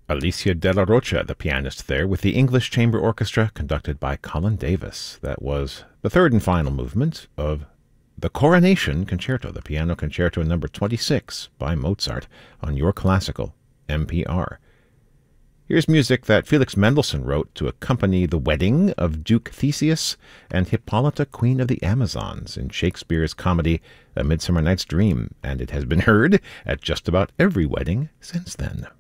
Alicia de la Rocha, the pianist there, with the English Chamber Orchestra conducted by Colin Davis. That was the third and final movement of the Coronation Concerto, the Piano Concerto number 26 by Mozart on Your Classical NPR. Here's music that Felix Mendelssohn wrote to accompany the wedding of Duke Theseus and Hippolyta, Queen of the Amazons, in Shakespeare's comedy A Midsummer Night's Dream, and it has been heard at just about every wedding since then.